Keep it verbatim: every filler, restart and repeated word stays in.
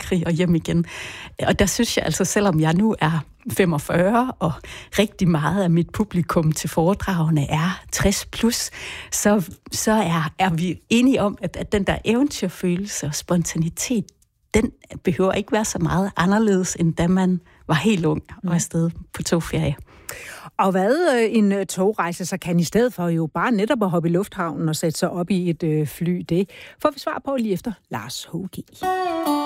Frankrig og hjem igen. Og der synes jeg altså, selvom jeg nu er femogfyrre, og rigtig meget af mit publikum til foredragene er tres plus, så, så er, er vi enige om, at, at den der eventyrfølelse og spontanitet, den behøver ikke være så meget anderledes, end da man var helt ung og afsted på togferie. Og hvad en togrejse, så kan i stedet for jo bare netop at hoppe i lufthavnen og sætte sig op i et fly, det får vi svar på lige efter Lars H G